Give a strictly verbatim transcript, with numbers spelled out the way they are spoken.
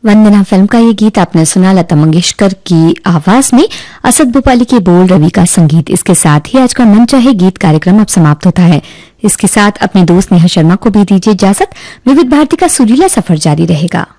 वंदना film का ये गीत आपने सुना लता मंगेशकर की आवाज में, असद भोपाली के बोल, रवि का संगीत। इसके साथ ही आज का मन चाहे गीत कार्यक्रम अब समाप्त होता है। इसके साथ अपने दोस्त नेहा शर्मा को भी दीजिए इजाजत। विविध भारती का सुरीला सफर जारी रहेगा।